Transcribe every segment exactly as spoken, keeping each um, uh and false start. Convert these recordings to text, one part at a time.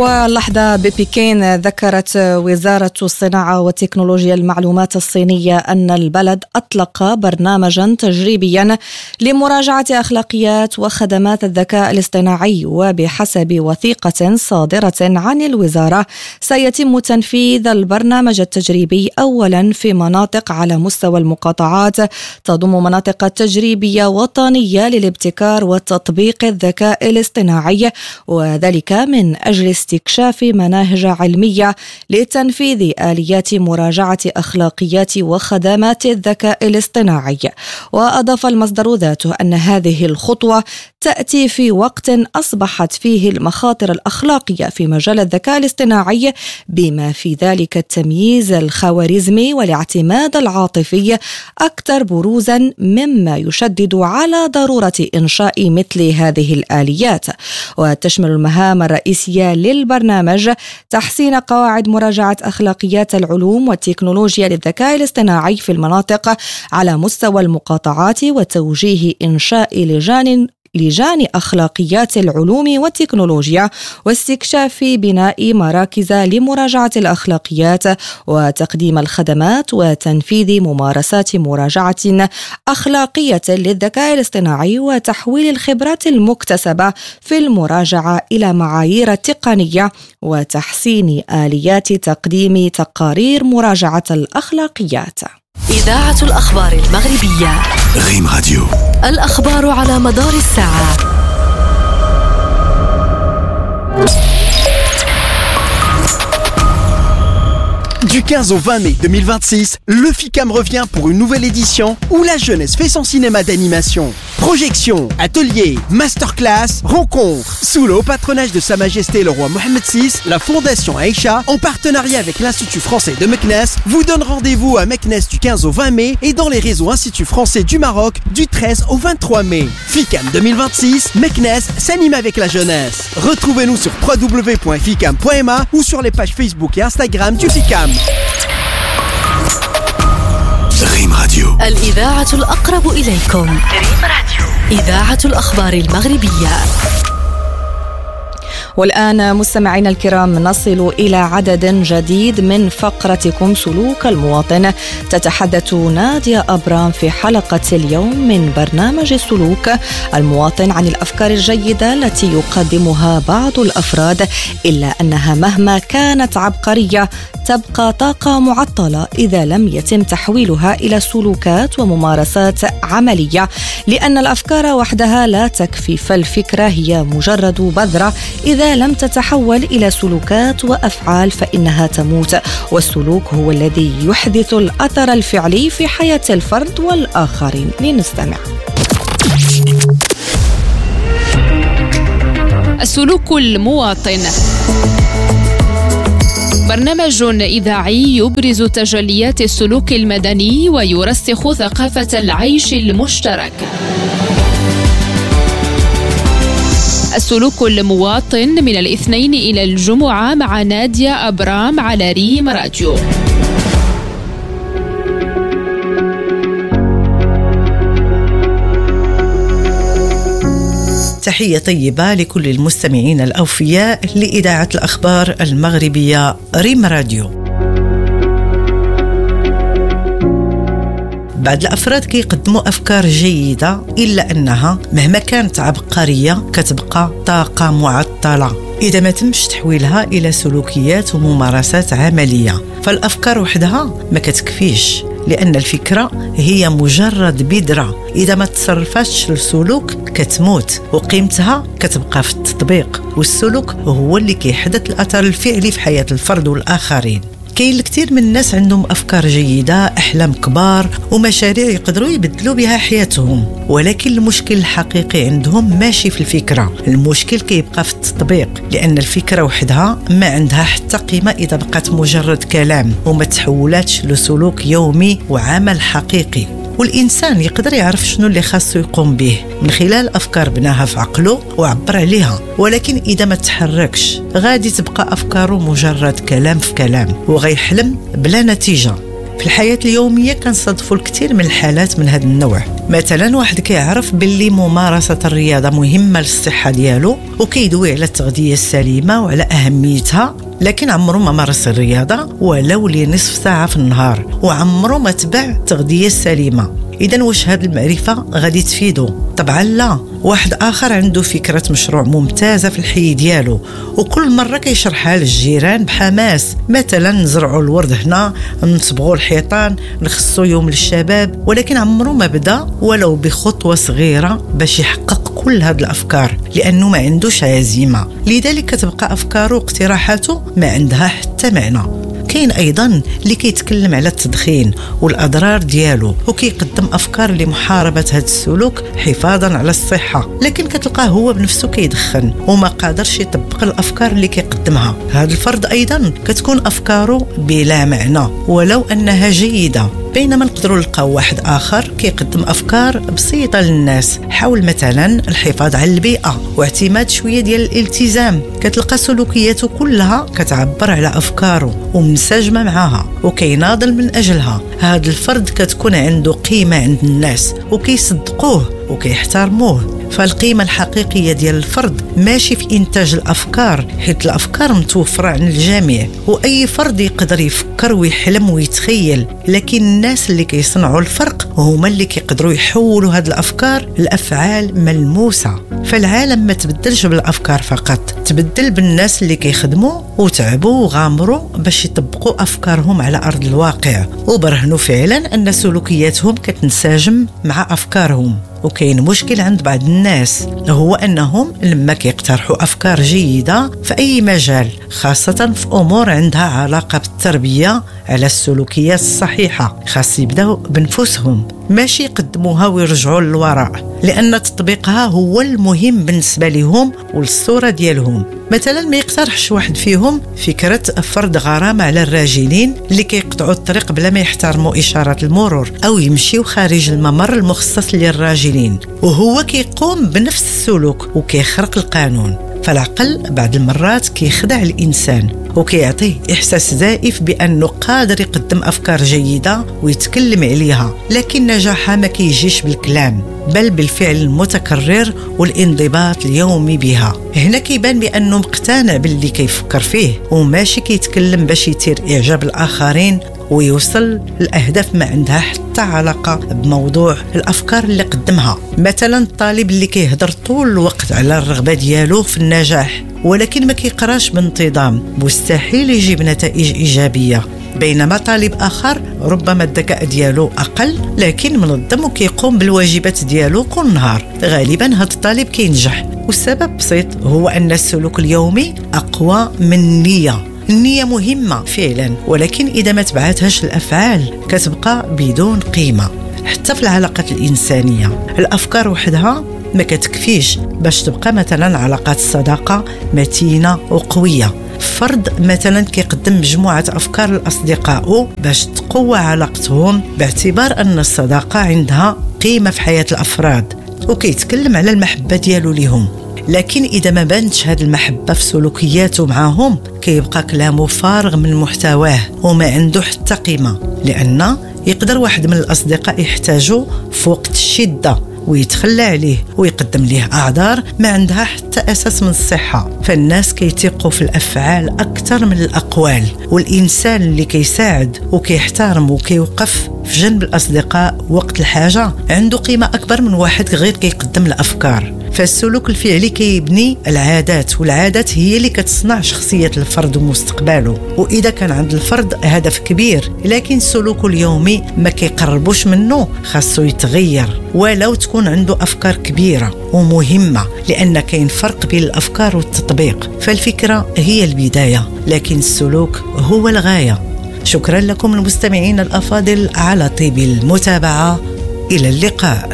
واللحظة ببكين ذكرت وزارة الصناعة وتكنولوجيا المعلومات الصينية أن البلد أطلق برنامجا تجريبيا لمراجعة أخلاقيات وخدمات الذكاء الاصطناعي، وبحسب وثيقة صادرة عن الوزارة سيتم تنفيذ البرنامج التجريبي أولا في مناطق على مستوى المقاطعات تضم مناطق تجريبية وطنية للابتكار وتطبيق الذكاء الاصطناعي، وذلك من أجل استكشاف مناهج علمية لتنفيذ آليات مراجعة أخلاقيات وخدمات الذكاء الاصطناعي. وأضاف المصدر ذاته أن هذه الخطوة تأتي في وقت أصبحت فيه المخاطر الأخلاقية في مجال الذكاء الاصطناعي بما في ذلك التمييز الخوارزمي والاعتماد العاطفي أكثر بروزا، مما يشدد على ضرورة إنشاء مثل هذه الآليات. وتشمل المهام الرئيسية للبرنامج تحسين قواعد مراجعة أخلاقيات العلوم والتكنولوجيا للذكاء الاصطناعي في المناطق على مستوى المقاطعات، وتوجيه إنشاء لجان لجان أخلاقيات العلوم والتكنولوجيا، واستكشاف بناء مراكز لمراجعة الأخلاقيات وتقديم الخدمات وتنفيذ ممارسات مراجعة أخلاقية للذكاء الاصطناعي، وتحويل الخبرات المكتسبة في المراجعة إلى معايير تقنية، وتحسين آليات تقديم تقارير مراجعة الأخلاقيات. إذاعة الأخبار المغربية ريم راديو، الأخبار على مدار الساعة. Du quinze au vingt mai deux mille vingt-six, le FICAM revient pour une nouvelle édition où la jeunesse fait son cinéma d'animation. Projections, ateliers, masterclass, rencontres. Sous le haut patronage de Sa Majesté le Roi Mohammed six, la Fondation Aïcha, en partenariat avec l'Institut français de Meknes, vous donne rendez-vous à Meknes du quinze au vingt mai et dans les réseaux Institut français du Maroc du treize au vingt-trois mai. FICAM deux mille vingt-six, Meknes s'anime avec la jeunesse. Retrouvez-nous sur w w w point ficam point m a ou sur les pages Facebook et Instagram du FICAM. ريم راديو، الإذاعة الأقرب إليكم. ريم راديو، إذاعة الأخبار المغربية. والآن مستمعينا الكرام نصل إلى عدد جديد من فقرتكم سلوك المواطن. تتحدث نادية أبرام في حلقة اليوم من برنامج سلوك المواطن عن الأفكار الجيدة التي يقدمها بعض الأفراد، إلا أنها مهما كانت عبقرية تبقى طاقة معطلة إذا لم يتم تحويلها إلى سلوكات وممارسات عملية، لأن الأفكار وحدها لا تكفي، فالفكرة هي مجرد بذرة إذا لم تتحول إلى سلوكات وأفعال فإنها تموت، والسلوك هو الذي يحدث الأثر الفعلي في حياة الفرد والآخرين. لنستمع. السلوك المواطن، برنامج إذاعي يبرز تجليات السلوك المدني ويرسخ ثقافة العيش المشترك. السلوك المواطن من الاثنين إلى الجمعة مع نادية أبرام على ريم راديو. تحية طيبة لكل المستمعين الأوفياء لإذاعة الأخبار المغربية ريم راديو. بعض الأفراد كيقدموا أفكار جيدة، إلا أنها مهما كانت عبقرية كتبقى طاقة معطلة إذا ما تمش تحويلها إلى سلوكيات وممارسات عملية. فالأفكار وحدها ما كتكفيش، لأن الفكرة هي مجرد بذرة إذا ما تصرفتش السلوك كتموت، وقيمتها كتبقى في التطبيق، والسلوك هو اللي كيحدث الأثر الفعلي في حياة الفرد والآخرين. كاين الكثير من الناس عندهم أفكار جيدة، أحلام كبار ومشاريع يقدروا يبدلوا بها حياتهم، ولكن المشكل الحقيقي عندهم ماشي في الفكرة، المشكل كيبقى في التطبيق، لأن الفكرة وحدها ما عندها حتى قيمة إذا بقات مجرد كلام وما تحولاتش لسلوك يومي وعمل حقيقي. والإنسان يقدر يعرف شنو اللي خاصه يقوم به من خلال أفكار بناها في عقله وعبر عليها، ولكن إذا ما تحركش غادي تبقى أفكاره مجرد كلام في كلام وغيحلم بلا نتيجة. في الحياة اليومية كنصادفوا الكثير من الحالات من هذا النوع، مثلا واحد كيعرف باللي ممارسة الرياضة مهمة للصحة ديالو وكيدوي على التغذية السليمة وعلى أهميتها، لكن عمره ما مارس الرياضة ولو لنصف ساعة في النهار، وعمره ما تبع التغذية السليمة. إذن واش هاد المعرفة غادي تفيدو؟ طبعا لا. واحد آخر عنده فكرة مشروع ممتازة في الحي ديالو وكل مرة كيشرحها للجيران بحماس، مثلا نزرعوا الورد هنا، نصبغوا الحيطان، نخصوا يوم للشباب، ولكن عمره ما بدا ولو بخطوة صغيرة باش يحقق كل هاد الأفكار لأنه ما عندوش عزيمة. لذلك كتبقى أفكاره واقتراحاته ما عندها حتى معنى. كاين ايضا اللي كيتكلم على التدخين والاضرار ديالو وكيقدم افكار لمحاربه هذا السلوك حفاظا على الصحه، لكن كتلقاه هو بنفسه كيدخن وما قادرش يطبق الافكار اللي كيقدمها. هذا الفرد ايضا كتكون افكاره بلا معنى ولو انها جيده. بينما نقدروا نلقاو واحد آخر كيقدم أفكار بسيطة للناس حول مثلا الحفاظ على البيئة واعتماد شوية ديال الالتزام. كتلقى سلوكياته كلها كتعبر على أفكاره ومنسجمة معها وكيناضل من أجلها. هذا الفرد كتكون عنده قيمة عند الناس وكيصدقوه وكيحترموه. فالقيمة الحقيقية ديال الفرد ماشي في إنتاج الأفكار، حيث الأفكار متوفرة عن الجميع وأي فرد يقدر يفكر ويحلم ويتخيل، لكن الناس اللي كيصنعوا الفرق هما اللي كيقدروا يحولوا هذه الأفكار لأفعال ملموسة. فالعالم ما تبدلش بالأفكار فقط، تبدل بالناس اللي كيخدموا وتعبوا وغامروا باش يطبقوا أفكارهم على أرض الواقع وبرهنوا فعلا أن سلوكياتهم كتنسجم مع أفكارهم. وكاين مشكل عند بعض الناس هو أنهم لما كيقترحوا أفكار جيدة في أي مجال، خاصة في أمور عندها علاقة بالتربية على السلوكيات الصحيحة، خاص يبداو بنفسهم ماشي يقدموها ويرجعوا للوراء، لأن تطبيقها هو المهم بالنسبة لهم والصورة ديالهم. مثلا ما يقترحش واحد فيهم فكرة فرض غرامة على الراجلين اللي كيقطعوا الطريق بلا ما يحترموا إشارات المرور أو يمشيوا خارج الممر المخصص للراجلين، وهو كيقوم بنفس السلوك وكيخرق القانون. فالعقل بعض المرات كيخدع الإنسان وكيعطيه إحساس زائف بأنه قادر يقدم أفكار جيدة ويتكلم عليها، لكن نجاحها ما كيجيش بالكلام بل بالفعل المتكرر والانضباط اليومي بها. هنا كيبان بأنه مقتنع باللي كيفكر فيه وماشي كيتكلم باش يثير إعجاب الآخرين ويوصل الأهداف ما عندها حتى علاقة بموضوع الأفكار اللي قدمها. مثلا الطالب اللي كيهضر طول الوقت على الرغبة ديالو في النجاح ولكن ما كيقراش بانتظام، مستحيل يجيب نتائج إيجابية. بينما طالب آخر ربما الذكاء ديالو أقل لكن منظم وكيقوم بالواجبات ديالو كل نهار، غالبا هذا الطالب كينجح. والسبب بسيط، هو أن السلوك اليومي أقوى من النية. النية مهمة فعلا، ولكن إذا ما تبعتهاش الأفعال كتبقى بدون قيمة. حتى في العلاقات الإنسانية الأفكار وحدها ما كتكفيش باش تبقى مثلا علاقات الصداقة متينة وقوية. فرد مثلا كيقدم مجموعة أفكار لأصدقائه باش تقوى علاقتهم باعتبار أن الصداقة عندها قيمة في حياة الأفراد، وكيتكلم على المحبة ديالو لهم. لكن إذا ما بانتش هذه المحبة في سلوكياته معهم كيبقى كلامه فارغ من محتواه وما عنده حتى قيمة، لأن يقدر واحد من الأصدقاء يحتاجه في وقت الشدة ويتخلى عليه ويقدم ليه أعذار ما عندها حتى أساس من الصحة. فالناس كيتيقوا في الأفعال أكثر من الأقوال، والإنسان اللي كيساعد وكيحترم وكيوقف في جنب الأصدقاء وقت الحاجة عنده قيمة أكبر من واحد غير كيقدم الأفكار. فالسلوك الفعلي كيبني العادات، والعادات هي اللي كتصنع شخصية الفرد ومستقبله. وإذا كان عند الفرد هدف كبير لكن سلوكه اليومي ما كيقربوش منه، خاصو يتغير ولو تكون عنده أفكار كبيرة ومهمة، لأن كاين فرق بين الأفكار والتطبيق. فالفكرة هي البداية لكن السلوك هو الغاية. شكرا لكم المستمعين الأفاضل على طيب المتابعة، إلى اللقاء.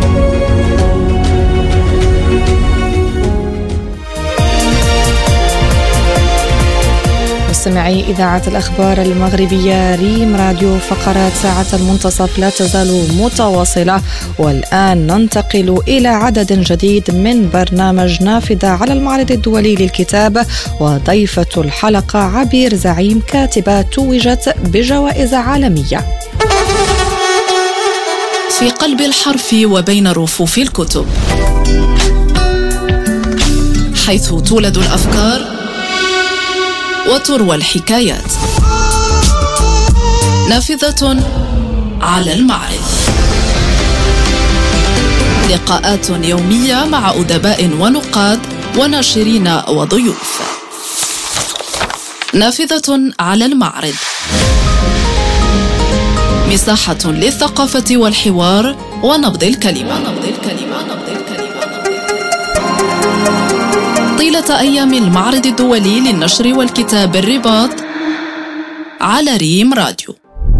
مستمعي إذاعة الأخبار المغربية ريم راديو، فقرات ساعة المنتصف لا تزال متواصلة، والآن ننتقل إلى عدد جديد من برنامج نافذة على المعرض الدولي للكتاب، وضيفة الحلقة عبير زعيم، كاتبة توجت بجوائز عالمية. في قلب الحرف وبين رفوف الكتب، حيث تولد الأفكار وتروى الحكايات. نافذة على المعرض، لقاءات يومية مع أدباء ونقاد وناشرين وضيوف. نافذة على المعرض، مساحة للثقافة والحوار ونبض الكلمة. طيلة أيام المعرض الدولي للنشر والكتاب الرباط على ريم راديو.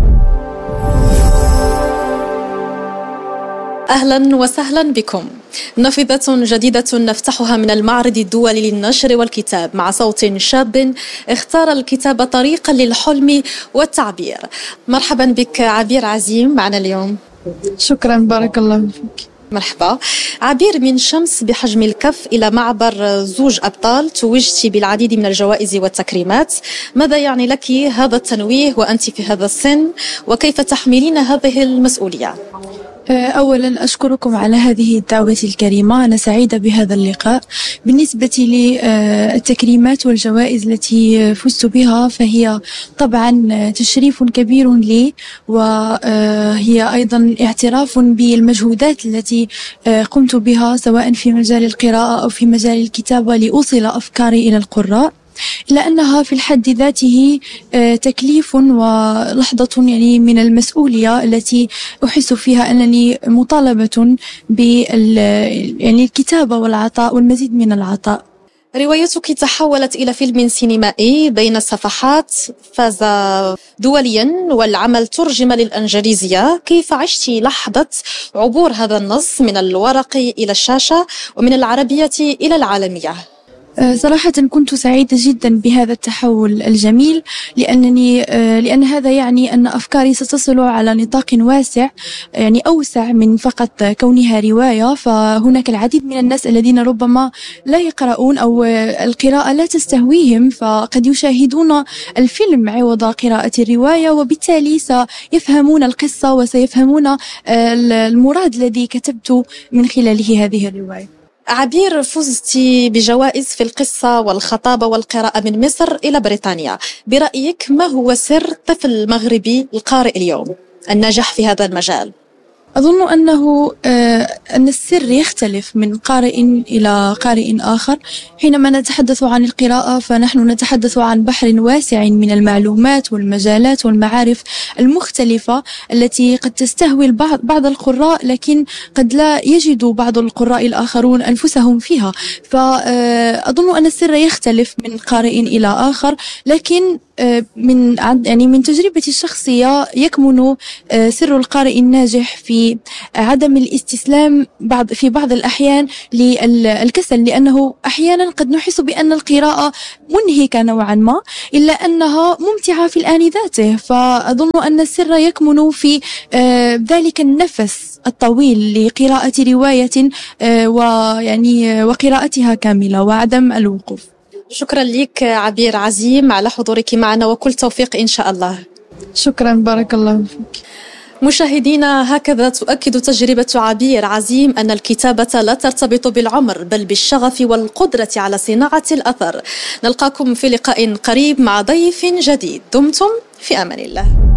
أهلا وسهلا بكم. نافذة جديدة نفتحها من المعرض الدولي للنشر والكتاب مع صوت شاب اختار الكتاب طريقا للحلم والتعبير. مرحبا بك عبير عزيم معنا اليوم. شكرا، بارك الله فيك. مرحبا عبير. من شمس بحجم الكف إلى معبر زوج أبطال، توجتي بالعديد من الجوائز والتكريمات. ماذا يعني لك هذا التنويه وأنت في هذا السن، وكيف تحملين هذه المسؤولية؟ أولا أشكركم على هذه الدعوة الكريمة، أنا سعيدة بهذا اللقاء. بالنسبة للتكريمات والجوائز التي فزت بها فهي طبعا تشريف كبير لي، وهي أيضا اعتراف بالمجهودات التي قمت بها سواء في مجال القراءة أو في مجال الكتابة لأوصل أفكاري إلى القراء، لأنها في الحد ذاته تكليف ولحظة يعني من المسؤولية التي أحس فيها أنني مطالبة بال يعني الكتابة والعطاء والمزيد من العطاء. روايتك تحولت إلى فيلم سينمائي بين الصفحات، فاز دوليا والعمل ترجم للإنجليزية. كيف عشت لحظة عبور هذا النص من الورق إلى الشاشة ومن العربية إلى العالمية؟ صراحة كنت سعيدة جدا بهذا التحول الجميل، لأنني لأن هذا يعني أن أفكاري ستصل على نطاق واسع، يعني أوسع من فقط كونها رواية. فهناك العديد من الناس الذين ربما لا يقرؤون أو القراءة لا تستهويهم، فقد يشاهدون الفيلم عوض قراءة الرواية، وبالتالي سيفهمون القصة وسيفهمون المراد الذي كتبت من خلاله هذه الرواية. عبير، فزت بجوائز في القصة والخطابة والقراءة من مصر إلى بريطانيا. برأيك ما هو سر طفل مغربي القارئ اليوم الناجح في هذا المجال؟ أظن أنه أن السر يختلف من قارئ إلى قارئ آخر. حينما نتحدث عن القراءة فنحن نتحدث عن بحر واسع من المعلومات والمجالات والمعارف المختلفة التي قد تستهوي البعض بعض القراء، لكن قد لا يجد بعض القراء الآخرون أنفسهم فيها. فأظن أن السر يختلف من قارئ إلى آخر، لكن من يعني من تجربتي الشخصية يكمن سر القارئ الناجح في عدم الاستسلام بعض في بعض الأحيان للكسل، لأنه أحيانا قد نحس بأن القراءة منهكة نوعا ما، إلا أنها ممتعة في الآن ذاته. فأظن أن السر يكمن في ذلك النفس الطويل لقراءة رواية ويعني وقراءتها كاملة وعدم الوقوف. شكرا لك عبير عزيم على حضورك معنا، وكل توفيق إن شاء الله. شكرا، بارك الله فيك. مشاهدينا، هكذا تؤكد تجربة عبير عزيم أن الكتابة لا ترتبط بالعمر بل بالشغف والقدرة على صناعة الأثر. نلقاكم في لقاء قريب مع ضيف جديد. دمتم في أمان الله.